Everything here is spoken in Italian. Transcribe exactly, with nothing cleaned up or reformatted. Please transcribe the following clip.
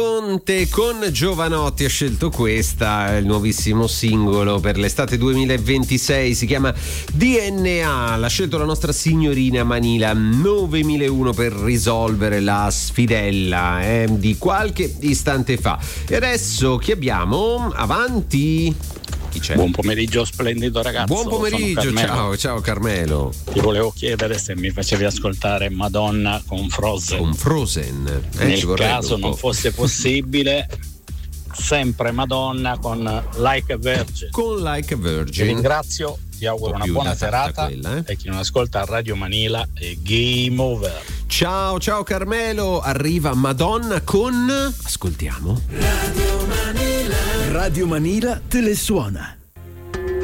Conte con Giovanotti ha scelto questa, il nuovissimo singolo per l'estate duemilaventisei, si chiama D N A, l'ha scelto la nostra signorina Manila novemilauno per risolvere la sfidella eh, di qualche istante fa. E adesso chi abbiamo? Avanti! Chi c'è? Buon pomeriggio splendido ragazzo. Buon pomeriggio, ciao, ciao Carmelo. Ti volevo chiedere se mi facevi ascoltare Madonna con Frozen. Con Frozen. Eh, Nel caso non fosse possibile, sempre Madonna con Like a Virgin. Con Like a Virgin. Ti ringrazio, ti auguro una buona serata quella, eh? E chi non ascolta Radio Manila è Game Over. Ciao, ciao Carmelo, arriva Madonna con... Ascoltiamo. Radio Manila. Radio Manila te le suona.